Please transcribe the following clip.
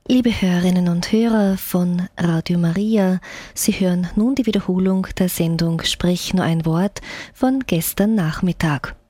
Liebe Hörerinnen und Hörer von Radio Maria, Sie hören nun die Wiederholung der Sendung Sprich nur ein Wort von gestern Nachmittag.